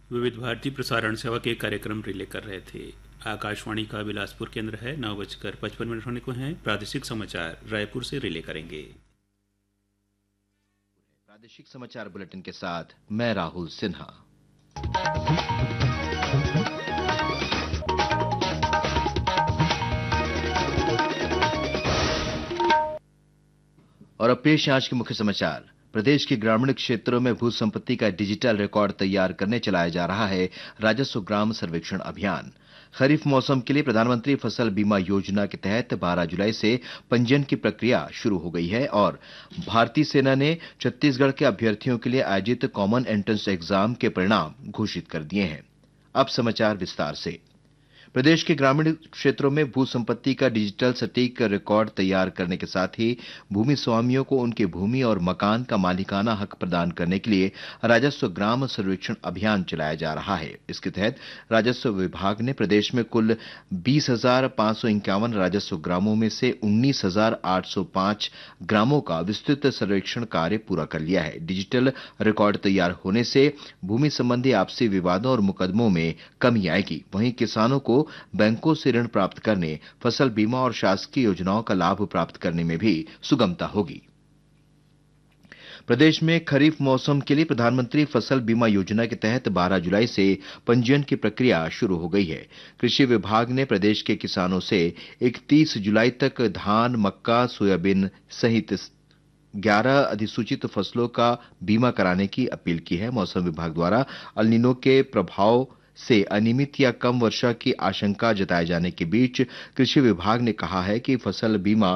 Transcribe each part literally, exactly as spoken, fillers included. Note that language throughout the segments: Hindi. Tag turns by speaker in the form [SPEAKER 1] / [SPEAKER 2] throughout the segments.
[SPEAKER 1] विविध भारती प्रसारण सेवा के कार्यक्रम रिले कर रहे थे। आकाशवाणी का बिलासपुर केंद्र है। नौ बजकर पचपन मिनट होने को हैं। प्रादेशिक समाचार रायपुर से रिले करेंगे।
[SPEAKER 2] प्रादेशिक समाचार बुलेटिन के साथ मैं राहुल सिन्हा। और अब पेश आज के मुख्य समाचार। प्रदेश के ग्रामीण क्षेत्रों में भू संपत्ति का डिजिटल रिकॉर्ड तैयार करने चलाया जा रहा है राजस्व ग्राम सर्वेक्षण अभियान। खरीफ मौसम के लिए प्रधानमंत्री फसल बीमा योजना के तहत बारह जुलाई से पंजीयन की प्रक्रिया शुरू हो गई है और भारतीय सेना ने छत्तीसगढ़ के अभ्यर्थियों के लिए आयोजित कॉमन एंट्रेंस एग्जाम के परिणाम घोषित कर दिए हैं। अब समाचार विस्तार से। प्रदेश के ग्रामीण क्षेत्रों में भू संपत्ति का डिजिटल सटीक रिकॉर्ड तैयार करने के साथ ही भूमि स्वामियों को उनके भूमि और मकान का मालिकाना हक प्रदान करने के लिए राजस्व ग्राम सर्वेक्षण अभियान चलाया जा रहा है। इसके तहत राजस्व विभाग ने प्रदेश में कुल बीस हजार पांच सौ इक्यावन राजस्व ग्रामों में से उन्नीस हजार आठ सौ पांच ग्रामों का विस्तृत सर्वेक्षण कार्य पूरा कर लिया है। डिजिटल रिकॉर्ड तैयार होने से भूमि संबंधी आपसी विवादों और मुकदमों में कमी आएगी। वहीं किसानों को बैंकों से ऋण प्राप्त करने, फसल बीमा और शासकीय योजनाओं का लाभ प्राप्त करने में भी सुगमता होगी। प्रदेश में खरीफ मौसम के लिए प्रधानमंत्री फसल बीमा योजना के तहत बारह जुलाई से पंजीयन की प्रक्रिया शुरू हो गई है। कृषि विभाग ने प्रदेश के किसानों से इकतीस जुलाई तक धान, मक्का, सोयाबीन सहित ग्यारह अधिसूचित फसलों का बीमा कराने की अपील की है। मौसम विभाग द्वारा अल नीनो के प्रभाव से अनियमित या कम वर्षा की आशंका जताए जाने के बीच कृषि विभाग ने कहा है कि फसल बीमा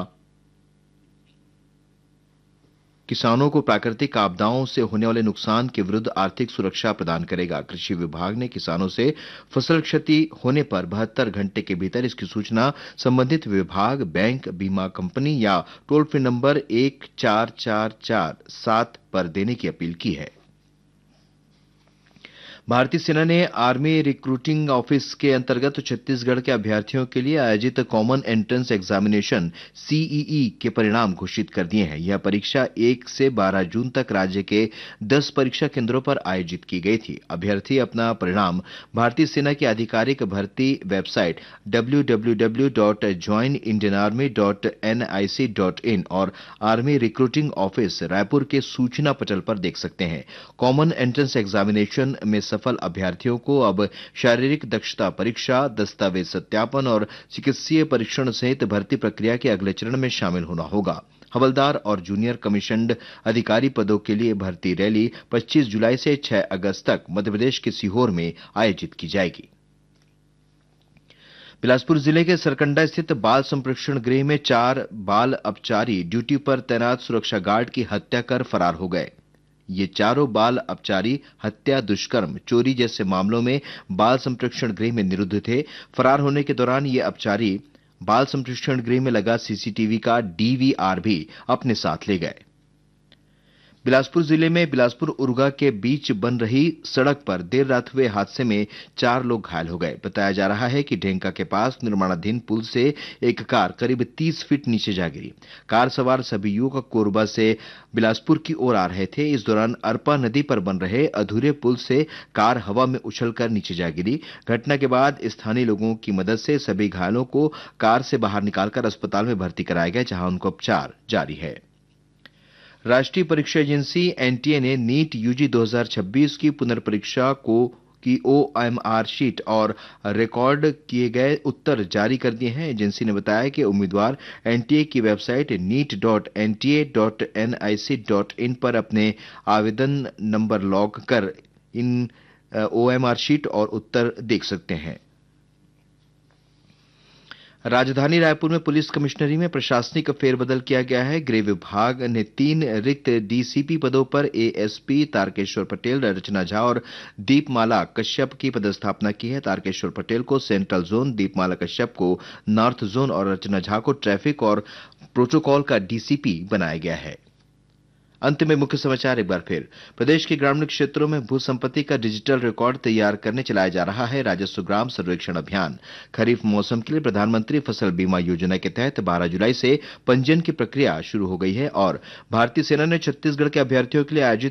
[SPEAKER 2] किसानों को प्राकृतिक आपदाओं से होने वाले नुकसान के विरुद्ध आर्थिक सुरक्षा प्रदान करेगा। कृषि विभाग ने किसानों से फसल क्षति होने पर बहत्तर घंटे के भीतर इसकी सूचना संबंधित विभाग, बैंक, बीमा कंपनी या टोल फ्री नंबर एक चार चार चार सात पर देने की अपील की है। भारतीय सेना ने आर्मी रिक्रूटिंग ऑफिस के अंतर्गत छत्तीसगढ़ के अभ्यर्थियों के लिए आयोजित कॉमन एंट्रेंस एग्जामिनेशन सीईई के परिणाम घोषित कर दिए हैं। यह परीक्षा एक से बारह जून तक राज्य के दस परीक्षा केंद्रों पर आयोजित की गई थी। अभ्यर्थी अपना परिणाम भारतीय सेना की आधिकारिक भर्ती website W W W dot join Indian army dot N I C dot in और आर्मी रिक्रूटिंग ऑफिस रायपुर के सूचना पटल पर देख सकते हैं। कॉमन एंट्रेंस एग्जामिनेशन में सफल अभ्यर्थियों को अब शारीरिक दक्षता परीक्षा, दस्तावेज सत्यापन और चिकित्सीय परीक्षण सहित भर्ती प्रक्रिया के अगले चरण में शामिल होना होगा। हवलदार और जूनियर कमीशन्ड अधिकारी पदों के लिए भर्ती रैली पच्चीस जुलाई से छह अगस्त तक मध्यप्रदेश के सीहोर में आयोजित की जाएगी। बिलासपुर जिले के सरकंडा स्थित बाल संप्रेक्षण गृह में चार बाल अपचारी ड्यूटी पर तैनात सुरक्षा गार्ड की हत्या कर फरार हो गए। ये चारों बाल अपचारी हत्या, दुष्कर्म, चोरी जैसे मामलों में बाल संप्रेक्षण गृह में निरुद्ध थे। फरार होने के दौरान ये अपचारी बाल संप्रेक्षण गृह में लगा सीसीटीवी का डीवीआर भी अपने साथ ले गए। बिलासपुर जिले में बिलासपुर उरगा के बीच बन रही सड़क पर देर रात हुए हादसे में चार लोग घायल हो गए। बताया जा रहा है कि ढेंका के पास निर्माणाधीन पुल से एक कार करीब तीस फीट नीचे जा गिरी। कार सवार सभी युवक कोरबा से बिलासपुर की ओर आ रहे थे। इस दौरान अरपा नदी पर बन रहे अधूरे पुल से कार हवा में उछलकर नीचे जा गिरी। घटना के बाद स्थानीय लोगों की मदद से सभी घायलों को कार से बाहर निकालकर अस्पताल में भर्ती कराया गया, जहां उनको उपचार जारी है। राष्ट्रीय परीक्षा एजेंसी एनटीए ने नीट यूजी दो हज़ार छब्बीस की पुनर्परीक्षा को की ओएमआर शीट और रिकॉर्ड किए गए उत्तर जारी कर दिए हैं। एजेंसी ने बताया कि उम्मीदवार एनटीए की website NEET dot N T A dot N I C dot in पर अपने आवेदन नंबर लॉग कर इन ओएमआर शीट और उत्तर देख सकते हैं। राजधानी रायपुर में पुलिस कमिश्नरी में प्रशासनिक फेरबदल किया गया है। गृह विभाग ने तीन रिक्त डीसीपी पदों पर एएसपी तारकेश्वर पटेल, रचना झा और दीपमाला कश्यप की पदस्थापना की है। तारकेश्वर पटेल को सेंट्रल जोन, दीपमाला कश्यप को नॉर्थ जोन और रचना झा को ट्रैफिक और प्रोटोकॉल का डीसीपी बनाया गया है। अंत में मुख्य समाचार एक बार फिर। प्रदेश के ग्रामीण क्षेत्रों में भू संपत्ति का डिजिटल रिकॉर्ड तैयार करने चलाया जा रहा है राजस्व ग्राम सर्वेक्षण अभियान। खरीफ मौसम के लिए प्रधानमंत्री फसल बीमा योजना के तहत बारह जुलाई से पंजीयन की प्रक्रिया शुरू हो गई है और भारतीय सेना ने छत्तीसगढ़ के अभ्यर्थियों के लिए आयोजित